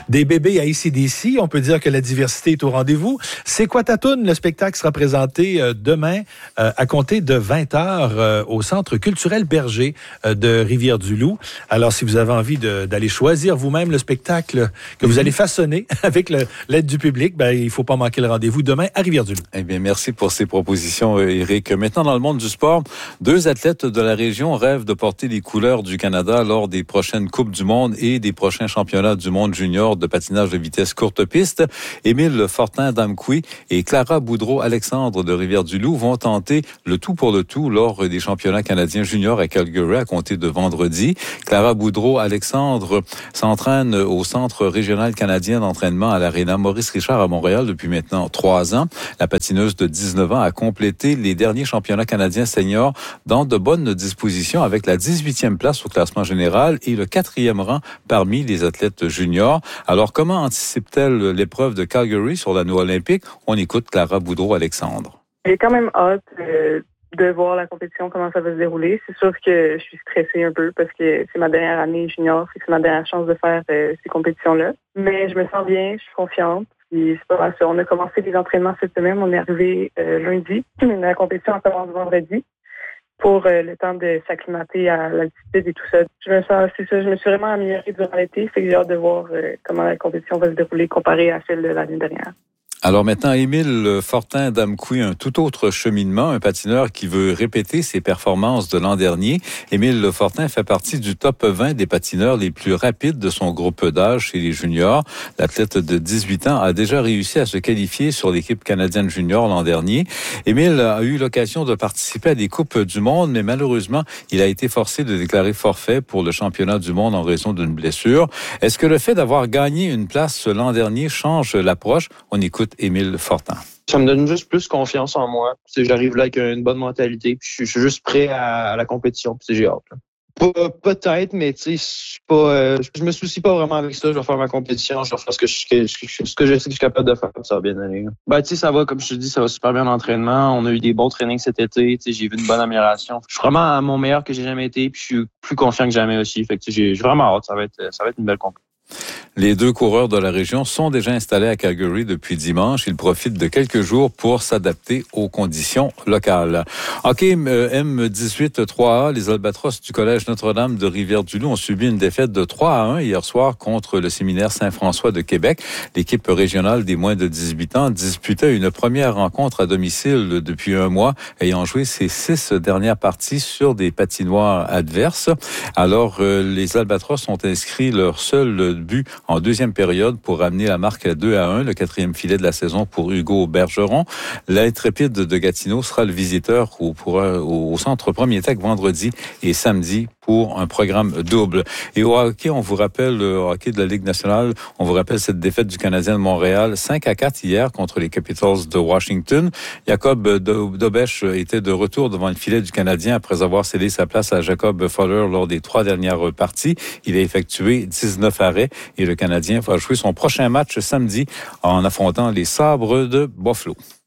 Des bébés à AC/DC, on peut dire que la diversité est au rendez-vous. C'est quoi ta toune? Le spectacle sera présenté demain à compter de 20h au Centre culturel Berger de Rivière-du-Loup. Alors, si vous avez envie d'aller choisir vous-même le spectacle que vous allez façonner avec l'aide du public, il ne faut pas manquer le rendez-vous demain à Rivière-du-Loup. Eh bien, merci pour ces propositions, Éric. Maintenant, dans le monde du sport, 2 athlètes de la région rêvent de porter les couleurs du Canada lors des prochaines Coupes du monde et des prochains championnats du monde junior de patinage de vitesse courte piste. Émile Fortin-Damqui et Clara Boudreau-Alexandre de Rivière-du-Loup vont tenter le tout pour le tout lors des championnats canadiens juniors à Calgary à compter de vendredi. Clara Boudreau-Alexandre s'entraîne au Centre régional canadien d'entraînement à l'Aréna Maurice-Richard à Montréal depuis maintenant 3 ans. La patineuse de 19 ans a complété les derniers championnats canadiens seniors dans de bonnes dispositions avec la 18e place au classement général et le 4e rang parmi les athlètes juniors. Alors, comment anticipe-t-elle l'épreuve de Calgary sur l'anneau olympique? On écoute Clara Boudreau-Alexandre. J'ai quand même hâte de voir la compétition, comment ça va se dérouler. C'est sûr que je suis stressée un peu parce que c'est ma dernière année junior, c'est ma dernière chance de faire ces compétitions-là. Mais je me sens bien, je suis confiante. Puis c'est pas mal ça. On a commencé les entraînements cette semaine, on est arrivé lundi. La compétition commence vendredi pour le temps de s'acclimater à l'altitude et tout ça. Je me suis vraiment améliorée durant l'été, fait que j'ai hâte de voir comment la compétition va se dérouler comparée à celle de l'année dernière. Alors maintenant, Émile Fortin-Damqui, un tout autre cheminement, un patineur qui veut répéter ses performances de l'an dernier. Émile Fortin fait partie du top 20 des patineurs les plus rapides de son groupe d'âge chez les juniors. L'athlète de 18 ans a déjà réussi à se qualifier sur l'équipe canadienne junior l'an dernier. Émile a eu l'occasion de participer à des Coupes du monde, mais malheureusement, il a été forcé de déclarer forfait pour le championnat du monde en raison d'une blessure. Est-ce que le fait d'avoir gagné une place l'an dernier change l'approche? On écoute Émile Fortin. Ça me donne juste plus confiance en moi. J'arrive là avec une bonne mentalité. Puis je suis juste prêt à la compétition. Puis j'ai hâte. Peut-être, mais tu sais, je me soucie pas vraiment avec ça. Je vais faire ma compétition. Je vais faire ce que je sais que je suis capable de faire. Ça va bien aller. Tu sais, ça va, comme je te dis, ça va super bien l'entraînement. On a eu des bons trainings cet été. Tu sais, j'ai vu une bonne amélioration. Je suis vraiment à mon meilleur que j'ai jamais été. Puis je suis plus confiant que jamais aussi. Fait que j'ai vraiment hâte. Ça va être une belle compétition. Les 2 coureurs de la région sont déjà installés à Calgary depuis dimanche. Ils profitent de quelques jours pour s'adapter aux conditions locales. OK, M18 3A, les Albatros du Collège Notre-Dame de Rivière-du-Loup ont subi une défaite de 3-1 hier soir contre le séminaire Saint-François de Québec. L'équipe régionale des moins de 18 ans disputait une première rencontre à domicile depuis un mois, ayant joué ses 6 dernières parties sur des patinoires adverses. Alors, les Albatros ont inscrit leur seul but en deuxième période pour ramener la marque à 2-1, le 4e filet de la saison pour Hugo Bergeron. L'Intrépide de Gatineau sera le visiteur au centre Premier Tech vendredi et samedi pour un programme double. Et au hockey, on vous rappelle, le hockey de la Ligue nationale, on vous rappelle cette défaite du Canadien de Montréal, 5-4 hier contre les Capitals de Washington. Jacob Dobech était de retour devant le filet du Canadien après avoir cédé sa place à Jacob Fuller lors des 3 dernières parties. Il a effectué 19 arrêts et le Canadien va jouer son prochain match samedi en affrontant les Sabres de Buffalo.